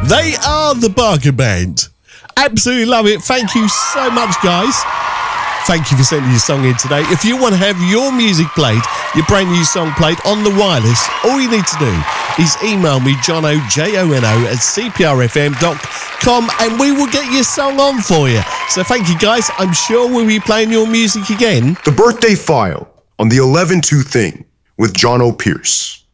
They are the Barker Band. Absolutely love it. Thank you so much, guys. Thank you for sending your song in today. If you want to have your music played, your brand new song played on the wireless, all you need to do is email me, Jono, Jono, at cprfm.com, and we will get your song on for you. So thank you, guys. I'm sure we'll be playing your music again. The Birthday File on the 11-2 Thing with Jono Pierce.